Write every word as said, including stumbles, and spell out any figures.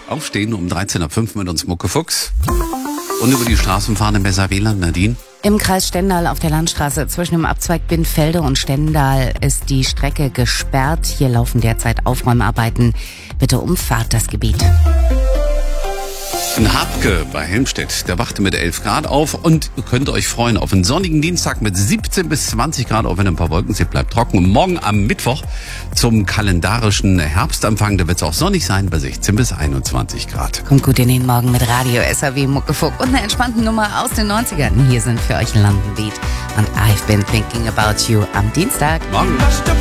Aufstehen um dreizehn Uhr fünf mit uns Muckefuchs. Und über die Straßen fahren im Weserwieland, Nadine. Im Kreis Stendal auf der Landstraße zwischen dem Abzweig Binnfelde und Stendal ist die Strecke gesperrt. Hier laufen derzeit Aufräumarbeiten. Bitte umfahrt das Gebiet. In Habke bei Helmstedt, der wachte mit elf Grad auf und ihr könnt euch freuen auf einen sonnigen Dienstag mit siebzehn bis zwanzig Grad, auch wenn ein paar Wolken sind, bleibt trocken. Und morgen am Mittwoch zum kalendarischen Herbstanfang, da wird es auch sonnig sein bei sechzehn bis einundzwanzig Grad. Kommt gut in den Morgen mit Radio S R W Muckefuck und eine entspannte Nummer aus den neunzigern. Hier sind für euch London Beat und I've Been Thinking About You am Dienstag. Morgen.